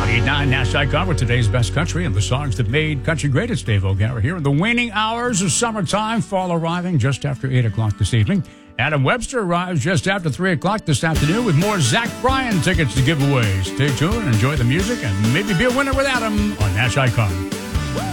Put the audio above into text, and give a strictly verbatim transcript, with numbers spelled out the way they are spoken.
ninety-eight point nine Nash Icon with today's best country and the songs that made country great. It's Dave O'Gara here in the waning hours of summertime. Fall arriving just after eight o'clock this evening. Adam Webster arrives just after three o'clock this afternoon with more Zach Bryan tickets to give away. Stay tuned, enjoy the music, and maybe be a winner with Adam on Nash Icon.